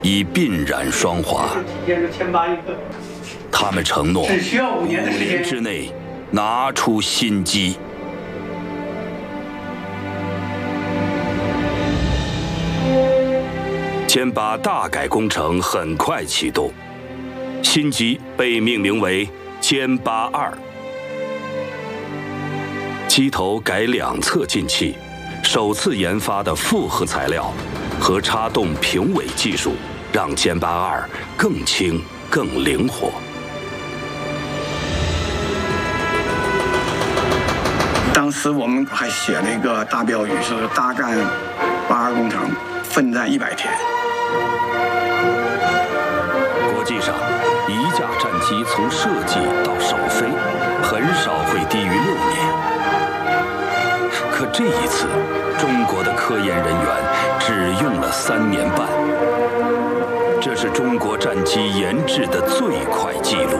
已鬓染霜华。他们承诺只需要5年的时 5年间之内拿出新机。歼8大改工程很快启动，新机被命名为歼8-2。机头改2侧进气，首次研发的复合材料和插动平尾技术，让歼8-2更轻更灵活。 当时我们还写了一个大标语，是“大干8-2工程，奋战100天”。 国际上，一架战机从设计到首飞，很少会低于6年。可这一次，中国的科研人员只用了3年半，这是中国战机研制的最快纪录。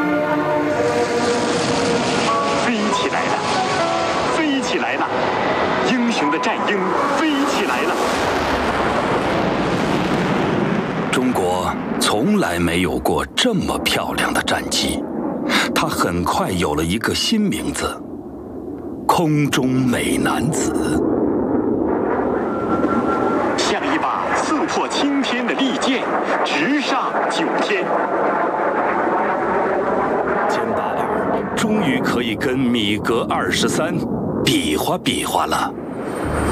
飞起来了，飞起来了，英雄的战鹰飞起来了。 中国从来没有过这么漂亮的战机，它很快有了一个新名字——空中美男子。 像一把刺破青天的利剑，直上9天。 歼8-2终于可以跟米格23比划比划了。